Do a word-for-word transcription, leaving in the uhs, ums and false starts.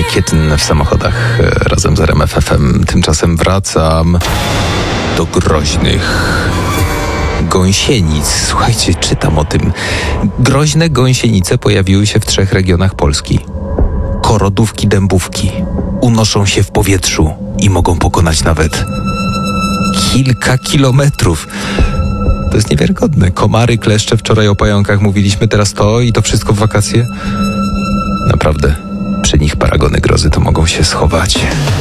Kietyn w samochodach razem z R M F F M. Tymczasem wracam do groźnych gąsienic. Słuchajcie, czytam o tym. Groźne gąsienice pojawiły się w trzech regionach Polski. Korodówki, dębówki unoszą się w powietrzu i mogą pokonać nawet kilka kilometrów. To jest niewiarygodne. Komary, kleszcze, wczoraj o pająkach mówiliśmy, teraz to i to wszystko w wakacje. Naprawdę, przy nich paragony grozy to mogą się schować.